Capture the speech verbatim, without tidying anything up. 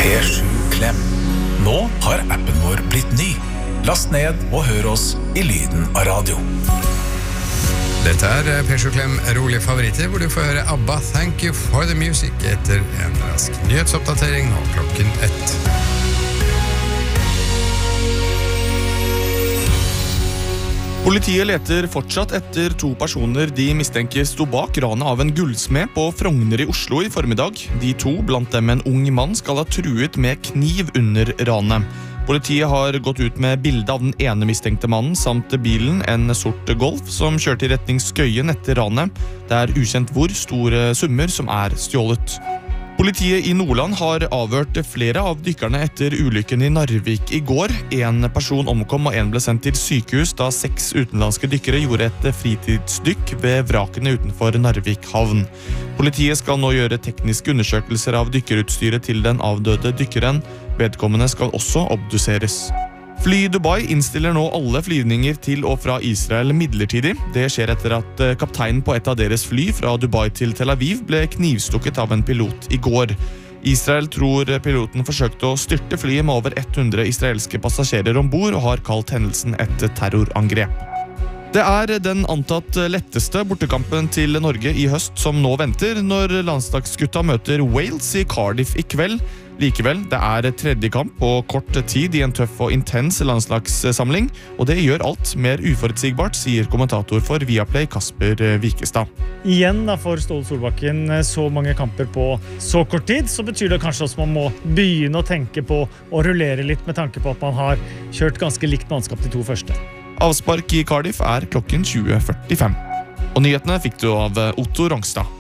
P sju Klem. Nå har appen vår blitt ny. Last ned og hør oss i lyden av radio. Dette er P sju Klem rolig favoritter, hvor du får høre ABBA Thank You for the Music etter en rask nyhetsoppdatering nå klokken ett. Politiet leter fortsatt etter to personer de mistenker sto bak ranet av en gullsmed på Frogner i Oslo i formiddag. De to, blant dem en ung mann, skal ha truet med kniv under ranet. Politiet har gått ut med bilde av den ene mistenkte mannen samt bilen, en sort Golf, som kjørte i retning Skøyen etter ranet. Det er ukjent hvor store summer som er stjålet. Politiet i Nordland har avhørt flere av dykkerne etter ulykken i Narvik i går. En person omkom og en ble sendt til sykehus da seks utenlandske dykkere gjorde et fritidsdykk ved vrakene utenfor Narvik havn. Politiet skal nå gjøre tekniske undersøkelser av dykkerutstyret til den avdøde dykkeren. Vedkommende skal også obduseres. Fly Dubai innstiller nå alle flyvninger til og fra Israel midlertidig. Det skjer etter at kapteinen på et av deres fly fra Dubai til Tel Aviv ble knivstukket av en pilot i går. Israel tror piloten forsøkte å styrte flyet med over hundre israelske passasjerer ombord og har kalt hendelsen et terrorangrep. Det er den antatt letteste bortekampen til Norge i høst som nå venter, når landslagsgutta møter Wales i Cardiff i kveld. Likevel, det er tredje kamp på kort tid i en tøff og intens landslagssamling, og det gjør alt mer uforutsigbart, sier kommentator for Viaplay Kasper Vikestad. Igjen da for Ståle Solbakken så mange kamper på så kort tid, så betyr det kanskje også at man må begynne å tenke på å rullere litt med tanke på at man har kjørt ganske likt mannskap de to første. Avspark i Cardiff er klokken tjue førtifem. Og nyhetene fikk du av Otto Rongstad.